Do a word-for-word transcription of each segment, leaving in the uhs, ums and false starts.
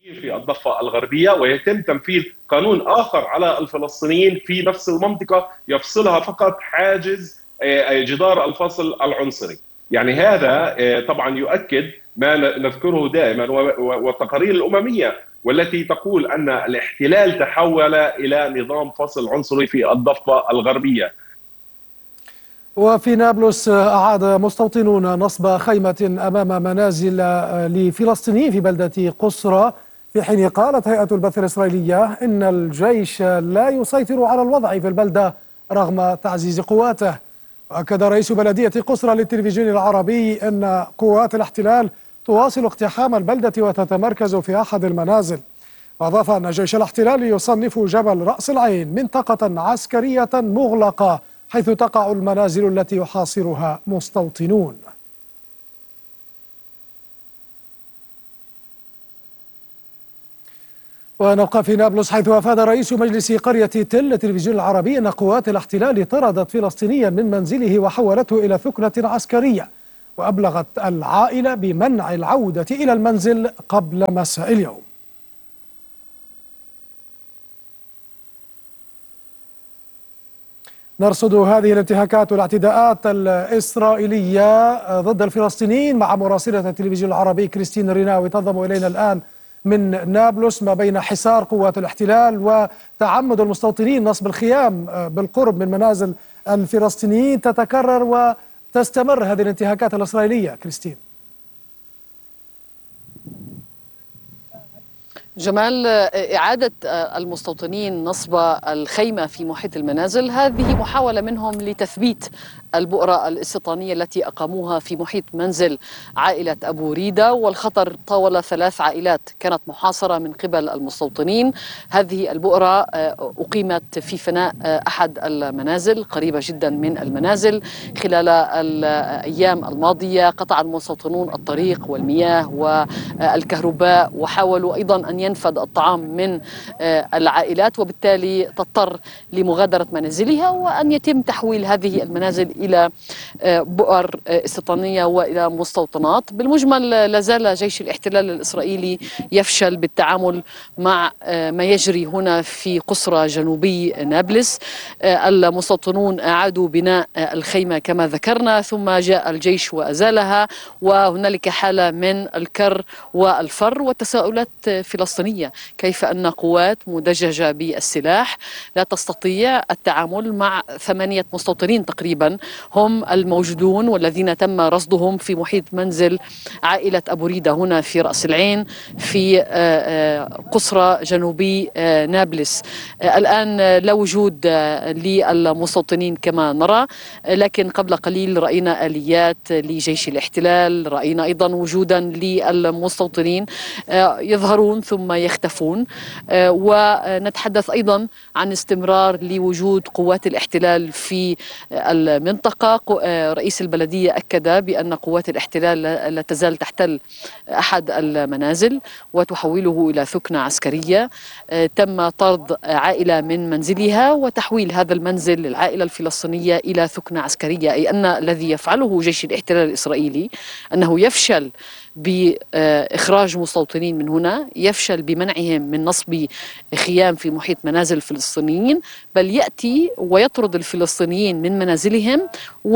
في الضفة الغربية، ويتم تنفيذ قانون آخر على الفلسطينيين في نفس المنطقة يفصلها فقط حاجز جدار الفصل العنصري. يعني هذا طبعا يؤكد ما نذكره دائما والتقارير الأممية والتي تقول أن الاحتلال تحول إلى نظام فصل عنصري في الضفة الغربية. وفي نابلس أعاد مستوطنون نصب خيمة أمام منازل لفلسطينيين في بلدة قصرى، في حين قالت هيئة البث الإسرائيلية إن الجيش لا يسيطر على الوضع في البلدة رغم تعزيز قواته. وأكد رئيس بلدية قصرى للتلفزيون العربي أن قوات الاحتلال تواصل اقتحام البلدة وتتمركز في أحد المنازل. وأضاف أن جيش الاحتلال يصنف جبل رأس العين منطقة عسكرية مغلقة حيث تقع المنازل التي يحاصرها مستوطنون. ونبقى في نابلس حيث أفاد رئيس مجلس قرية تل التلفزيون العربي أن قوات الاحتلال طردت فلسطينيا من منزله وحولته إلى ثكنة عسكرية، وأبلغت العائلة بمنع العودة إلى المنزل قبل مساء اليوم. نرصد هذه الانتهاكات والاعتداءات الإسرائيلية ضد الفلسطينيين مع مراسلة التلفزيون العربي كريستين ريناوي تنضم إلينا الآن من نابلس، ما بين حصار قوات الاحتلال وتعمد المستوطنين نصب الخيام بالقرب من منازل الفلسطينيين تتكرر وتستمر هذه الانتهاكات الإسرائيلية. كريستين. جمال، إعادة المستوطنين نصب الخيمة في محيط المنازل هذه محاولة منهم لتثبيت البؤرة الاستيطانية التي أقاموها في محيط منزل عائلة أبو ريدة، والخطر طاول ثلاث عائلات كانت محاصرة من قبل المستوطنين. هذه البؤرة أقيمت في فناء أحد المنازل قريبة جدا من المنازل. خلال الأيام الماضية قطع المستوطنون الطريق والمياه والكهرباء، وحاولوا أيضا أن ينفذ الطعام من العائلات، وبالتالي تضطر لمغادرة منازلها وأن يتم تحويل هذه المنازل إلى بؤر استيطانية وإلى مستوطنات. بالمجمل لازال جيش الاحتلال الإسرائيلي يفشل بالتعامل مع ما يجري هنا في قصرى جنوبي نابلس. المستوطنون أعادوا بناء الخيمة كما ذكرنا، ثم جاء الجيش وأزالها، وهنالك حالة من الكر والفر والتساؤلات فلسطينية. كيف أن قوات مدججة بالسلاح لا تستطيع التعامل مع ثمانية مستوطنين تقريبا هم الموجودون والذين تم رصدهم في محيط منزل عائلة أبو ريدة هنا في رأس العين في قصرى جنوبي نابلس. الآن لا وجود للمستوطنين كما نرى، لكن قبل قليل رأينا آليات لجيش الاحتلال، رأينا أيضا وجودا للمستوطنين يظهرون ثم يختفون، ونتحدث أيضا عن استمرار لوجود قوات الاحتلال في المنطقة. رئيس البلدية أكد بأن قوات الاحتلال لا تزال تحتل أحد المنازل وتحوله إلى ثكنة عسكرية. تم طرد عائلة من منزلها وتحويل هذا المنزل للعائلة الفلسطينية إلى ثكنة عسكرية، أي أن الذي يفعله جيش الاحتلال الإسرائيلي أنه يفشل بإخراج مستوطنين من هنا، يفشل بمنعهم من نصب خيام في محيط منازل الفلسطينيين، بل يأتي ويطرد الفلسطينيين من منازلهم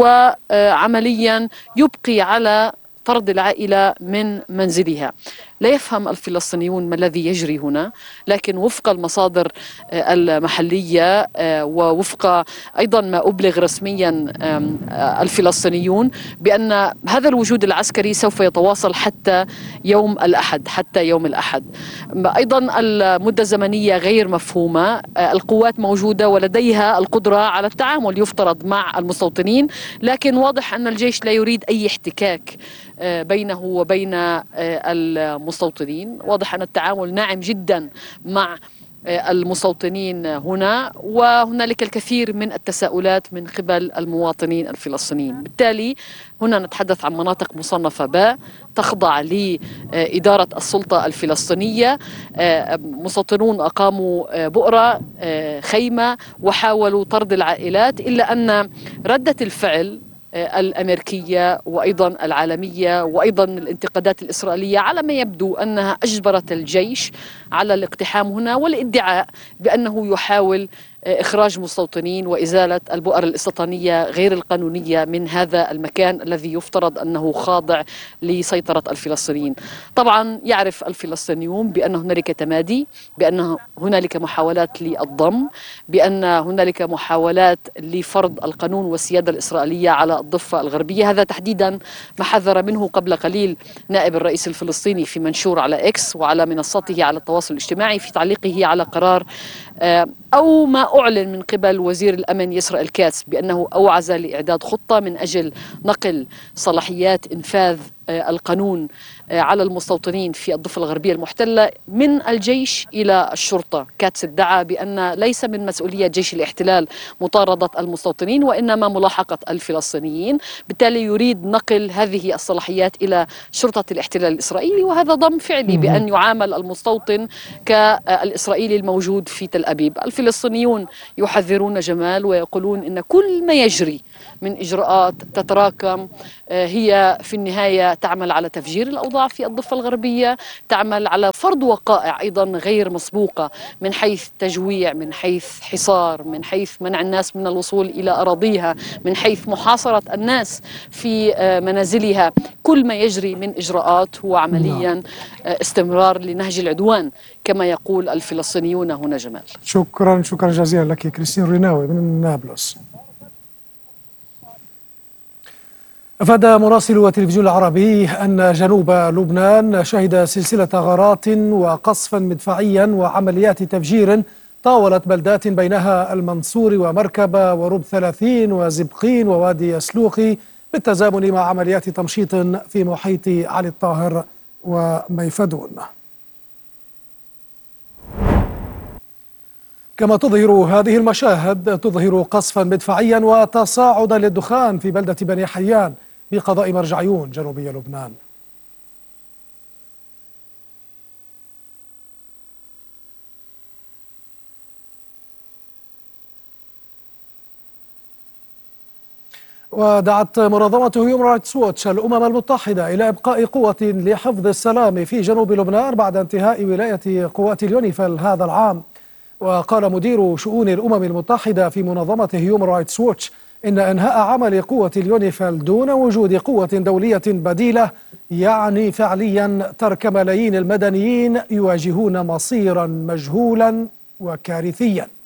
وعمليا يبقي على طرد العائلة من منزلها. لا يفهم الفلسطينيون ما الذي يجري هنا، لكن وفق المصادر المحلية ووفق أيضا ما أبلغ رسميا الفلسطينيون بأن هذا الوجود العسكري سوف يتواصل حتى يوم الأحد حتى يوم الأحد. أيضا المدة الزمنية غير مفهومة. القوات موجودة ولديها القدرة على التعامل يفترض مع المستوطنين، لكن واضح أن الجيش لا يريد أي احتكاك بينه وبين المستوطنين. واضح أن التعامل ناعم جدا مع المستوطنين هنا، وهنالك الكثير من التساؤلات من قبل المواطنين الفلسطينيين. بالتالي هنا نتحدث عن مناطق مصنفة باء تخضع لإدارة السلطة الفلسطينية. مستوطنون أقاموا بؤرة خيمة وحاولوا طرد العائلات، إلا أن ردة الفعل الأمريكية وأيضا العالمية وأيضا الانتقادات الإسرائيلية على ما يبدو أنها أجبرت الجيش على الاقتحام هنا والادعاء بأنه يحاول إخراج مستوطنين وإزالة البؤر الاستيطانية غير القانونية من هذا المكان الذي يفترض أنه خاضع لسيطرة الفلسطينيين. طبعا يعرف الفلسطينيون بأن هنالك تمادي، بأن هنالك محاولات للضم، بأن هنالك محاولات لفرض القانون والسيادة الإسرائيلية على الضفة الغربية. هذا تحديدا ما حذر منه قبل قليل نائب الرئيس الفلسطيني في منشور على إكس وعلى منصته على التواصل الاجتماعي في تعليقه على قرار أو ما أعلن من قبل وزير الأمن يسرى الكاتس بأنه أوعز لإعداد خطة من أجل نقل صلاحيات إنفاذ القانون على المستوطنين في الضفة الغربية المحتلة من الجيش إلى الشرطة. كاتس ادعى بأن ليس من مسؤولية جيش الاحتلال مطاردة المستوطنين وإنما ملاحقة الفلسطينيين، بالتالي يريد نقل هذه الصلاحيات إلى شرطة الاحتلال الإسرائيلي، وهذا ضم فعلي بأن يعامل المستوطن كالإسرائيلي الموجود في تل أبيب. الفلسطينيون يحذرون جمال ويقولون إن كل ما يجري من إجراءات تتراكم هي في النهاية تعمل على تفجير الأوضاع في الضفة الغربية، تعمل على فرض وقائع أيضا غير مسبوقة من حيث تجويع، من حيث حصار، من حيث منع الناس من الوصول إلى أراضيها، من حيث محاصرة الناس في منازلها. كل ما يجري من إجراءات هو عمليا استمرار لنهج العدوان كما يقول الفلسطينيون هنا. جمال، شكرا شكرا جزيلا لك كريستين ريناوي من نابلس. أفاد مراسل التلفزيون العربي أن جنوب لبنان شهد سلسلة غارات وقصفا مدفعيا وعمليات تفجير طاولت بلدات بينها المنصور ومركبة ورب ثلاثين وزبقين ووادي سلوخي بالتزامن مع عمليات تمشيط في محيط علي الطاهر وميفدون. كما تظهر هذه المشاهد تظهر قصفا مدفعيا وتصاعدا للدخان في بلدة بني حيان بقضاء مرجعيون جنوبي لبنان. ودعت منظمة هيومن رايتس ووتش الأمم المتحدة إلى إبقاء قوة لحفظ السلام في جنوب لبنان بعد انتهاء ولاية قوات اليونيفيل هذا العام. وقال مدير شؤون الأمم المتحدة في منظمة هيومن رايتس ووتش إن إنهاء عمل قوة اليونيفيل دون وجود قوة دولية بديلة يعني فعليا ترك ملايين المدنيين يواجهون مصيرا مجهولا وكارثيا.